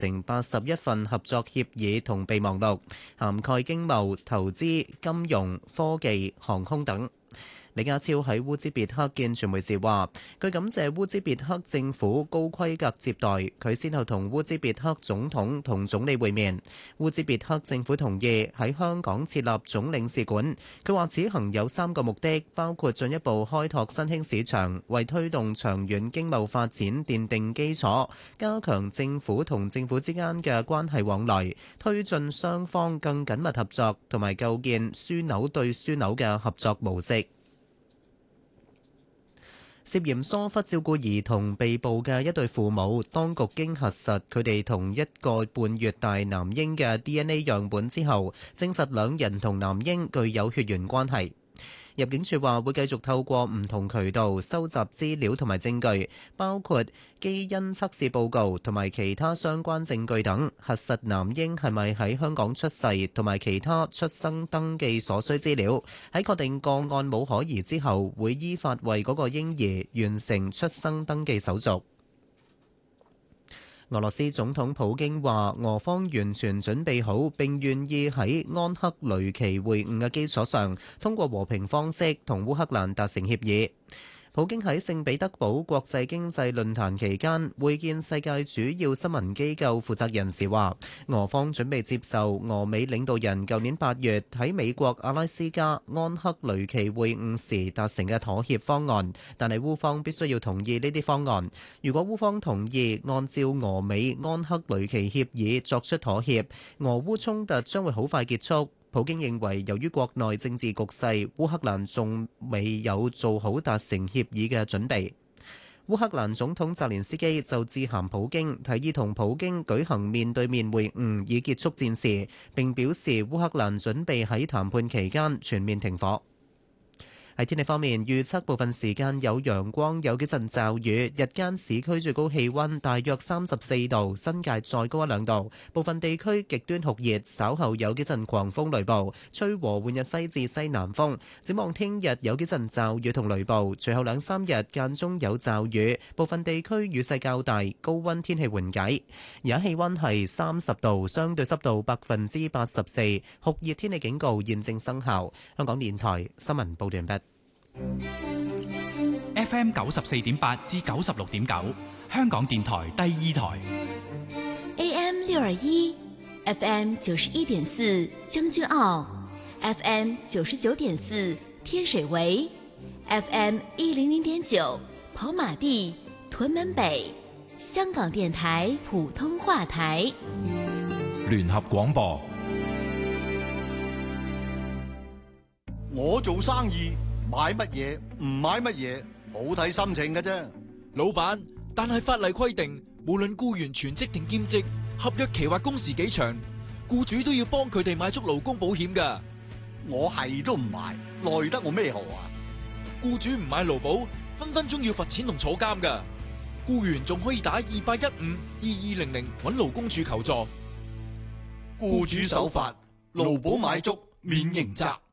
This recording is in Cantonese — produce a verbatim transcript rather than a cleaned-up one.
成八十一份合作協議同備忘錄，涵蓋經貿、投資、金融、科技、航空等。李家超喺烏茲別克見傳媒時話，佢感謝烏茲別克政府高規格接待，佢先後同烏茲別克總統同總理會面。烏茲別克政府同意喺香港設立總領事館。佢話此行有三個目的，包括進一步開拓新興市場，為推動長遠經貿發展奠定基礎，加強政府同政府之間嘅關係往來，推進雙方更緊密合作，同埋構建樞紐對樞紐嘅合作模式。涉嫌疏忽照顧兒童被捕嘅一對父母，當局經核實佢哋同一個半月大男嬰嘅 D N A 樣本之後，證實兩人同男嬰具有血緣關係。入境處話會繼續透過唔同渠道收集資料同埋證據，包括基因測試報告同埋其他相關證據等，核實男嬰係咪喺香港出世同埋其他出生登記所需資料。喺確定個案冇可疑之後，會依法為嗰個嬰兒完成出生登記手續。俄羅斯總統普京話，俄方完全準備好並願意喺安克雷奇會晤嘅基礎上，通過和平方式同烏克蘭達成協議。普京喺聖彼得堡國際經濟論壇期間會見世界主要新聞機構負責人時話，俄方準備接受俄美領導人舊年八月喺美國阿拉斯加安克雷奇會晤時達成嘅妥協方案，但係烏方必須要同意呢啲方案。如果烏方同意按照俄美安克雷奇協議作出妥協，俄烏衝突將會好快結束。普京認為，由於國內政治局勢，烏克蘭仲未有做好達成協議嘅準備。烏克蘭總統澤連斯基就致函普京，提議同普京舉行面對面會晤，以結束戰事，並表示烏克蘭準備喺談判期間全面停火。喺天氣方面，預測部分時間有陽光，有幾陣驟雨。日間市區最高氣溫大約三十四度，新界再高一兩度。部分地區極端酷熱，稍後有幾陣狂風雷暴，吹和緩日西至西南風。展望聽日有幾陣驟雨同雷暴，隨後兩三日間中有驟雨，部分地區雨勢較大，高溫天氣緩解。而家氣溫係三十度，相對濕度百分之八十四，酷熱天氣警告現正生效。香港電台新聞報道完畢。 F M 九十四點八至九十六點九，香港電台第二台。 A M 六二一 ，F M 九十一點四將軍澳 ，F M 九十九點四天水圍 ，F M 一零零點九跑馬地屯門北，香港電台普通話台。 聯合廣播。 我做生意。買乜嘢唔買乜嘢，好睇心情㗎啫。 老闆，但係法例規定，無論僱員全職定兼職，合約期或工時幾長，僱主都要幫佢哋買足勞工保險㗎。 我係都唔買，奈得我咩何啊？ 僱主唔買勞保，分分鐘要罰錢同坐監㗎。僱員仲可以打二八一五二二零零揾勞工處求助。 僱主守法，勞保買足免刑責。